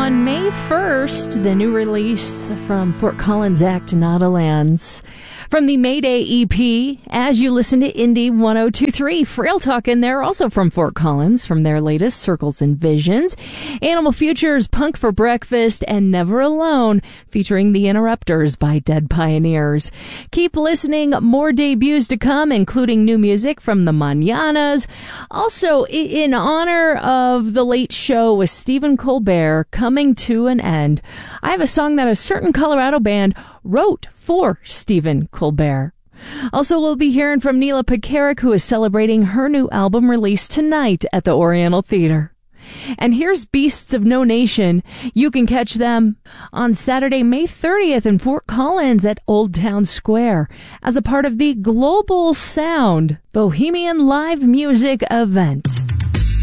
on May 1st, the new release from Fort Collins Act Nautilans. From the Mayday EP, as you listen to Indie 1023, Frail Talk in there, also from Fort Collins, from their latest Circles and Visions. Animal Futures, Punk for Breakfast, and Never Alone, featuring The Interrupters by Dead Pioneers. Keep listening, more debuts to come, including new music from the Mañanas. Also, in honor of The Late Show with Stephen Colbert coming to an end, I have a song that a certain Colorado band wrote for Stephen Colbert. Also, we'll be hearing from Neela Pekarik, who is celebrating her new album release tonight at the Oriental Theater. And here's Beasts of No Nation. You can catch them on Saturday, May 30th in Fort Collins at Old Town Square as a part of the Global Sound Bohemian Live Music event.